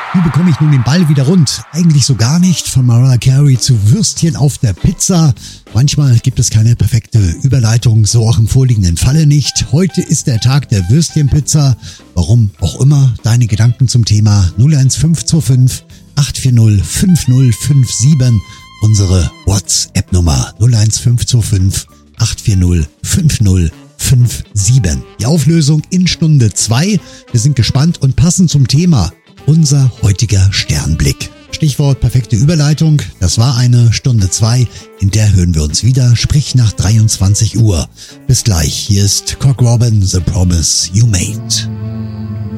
Wie bekomme ich nun den Ball wieder rund? Eigentlich so gar nicht. Von Mariah Carey zu Würstchen auf der Pizza. Manchmal gibt es keine perfekte Überleitung, so auch im vorliegenden Falle nicht. Heute ist der Tag der Würstchenpizza. Warum auch immer, deine Gedanken zum Thema 01525 840 5057. Unsere WhatsApp-Nummer 01525 840 5057. Die Auflösung in Stunde 2. Wir sind gespannt und passend zum Thema unser heutiger Sternblick. Stichwort perfekte Überleitung. Das war eine Stunde 2, in der hören wir uns wieder, sprich nach 23 Uhr. Bis gleich. Hier ist Cock Robin, The Promise You Made.